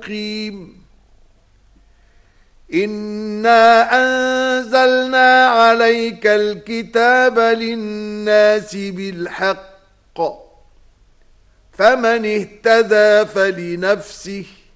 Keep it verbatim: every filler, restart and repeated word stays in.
مستقيم إنا أنزلنا عليك الكتاب للناس بالحق فمن اهتدى فلنفسه